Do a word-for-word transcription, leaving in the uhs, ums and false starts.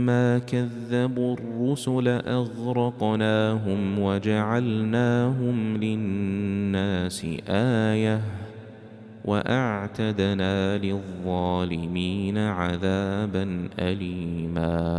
ما كذبوا الرسل أغرقناهم وجعلناهم للناس آية وأعتدنا للظالمين عذابا أليما.